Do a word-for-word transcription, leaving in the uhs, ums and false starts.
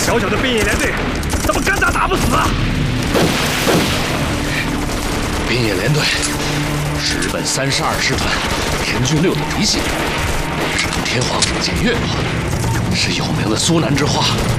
小小的边野连队，怎么干打打不死啊？ 边野连队是日本三十二师团田军六的嫡系，是天皇所见岳父，是有名的苏南之花。